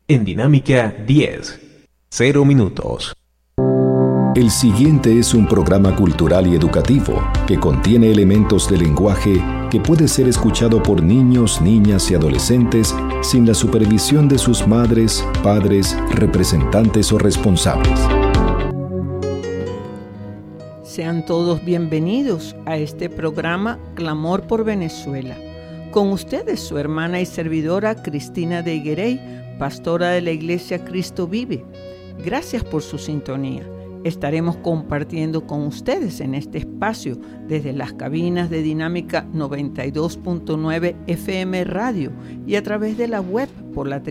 En Dinámica 10, 0 minutos. El siguiente es un programa cultural y educativo que contiene elementos de lenguaje que puede ser escuchado por niños, niñas y adolescentes sin la supervisión de sus madres, padres, representantes o responsables. Sean todos bienvenidos a este programa Clamor por Venezuela. Con ustedes su hermana y servidora Cristina de Higuerey, pastora de la Iglesia Cristo Vive. Gracias por su sintonía. Estaremos compartiendo con ustedes en este espacio desde las cabinas de Dinámica 92.9 FM Radio y a través de la web por la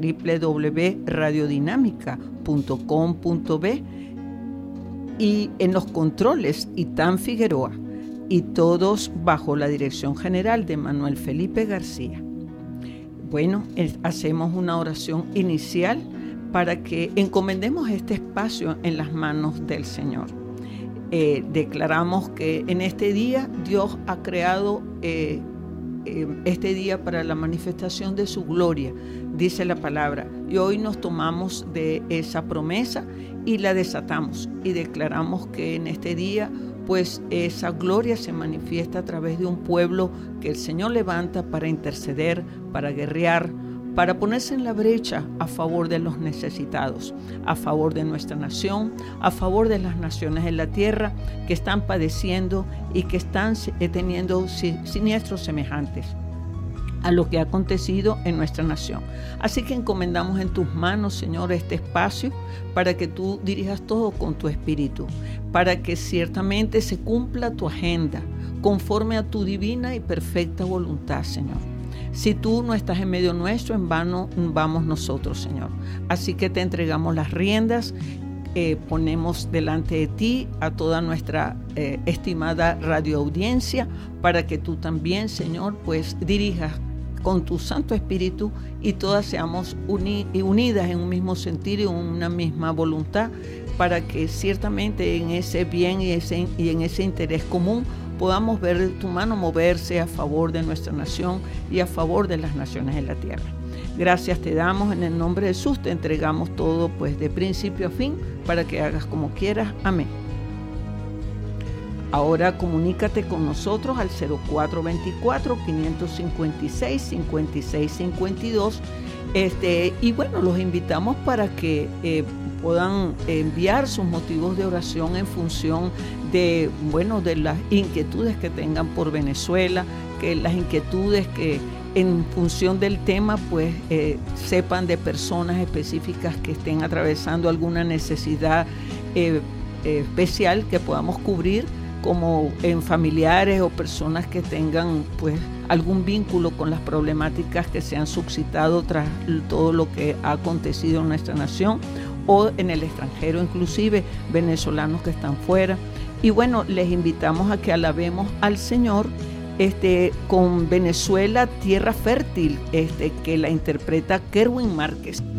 www.radiodinámica.com.be y en los controles Itán Figueroa y todos bajo la dirección general de Manuel Felipe García. Bueno, hacemos una oración inicial para que encomendemos este espacio en las manos del Señor. Declaramos que en este día Dios ha creado este día para la manifestación de su gloria, dice la palabra, y hoy nos tomamos de esa promesa y la desatamos y declaramos que en este día pues esa gloria se manifiesta a través de un pueblo que el Señor levanta para interceder, para guerrear, para ponerse en la brecha a favor de los necesitados, a favor de nuestra nación, a favor de las naciones en la tierra que están padeciendo y que están teniendo siniestros semejantes a lo que ha acontecido en nuestra nación. Así que encomendamos en tus manos, Señor, este espacio para que tú dirijas todo con tu espíritu, para que ciertamente se cumpla tu agenda conforme a tu divina y perfecta voluntad, Señor. Si tú no estás en medio nuestro, en vano vamos nosotros, Señor. Así que te entregamos las riendas, ponemos delante de ti a toda nuestra estimada radioaudiencia para que tú también, Señor, pues dirijas con tu Santo Espíritu y todas seamos unidas en un mismo sentir y en una misma voluntad para que ciertamente en ese bien y en ese interés común podamos ver tu mano moverse a favor de nuestra nación y a favor de las naciones en la tierra. Gracias te damos, en el nombre de Jesús te entregamos todo pues de principio a fin para que hagas como quieras. Amén. Ahora comunícate con nosotros al 0424-556-5652 y bueno, los invitamos para que puedan enviar sus motivos de oración en función de las inquietudes que tengan por Venezuela, que las inquietudes que en función del tema pues sepan de personas específicas que estén atravesando alguna necesidad especial que podamos cubrir, como en familiares o personas que tengan pues algún vínculo con las problemáticas que se han suscitado tras todo lo que ha acontecido en nuestra nación o en el extranjero, inclusive venezolanos que están fuera. Y bueno, les invitamos a que alabemos al Señor con Venezuela, Tierra Fértil, que la interpreta Kerwin Márquez.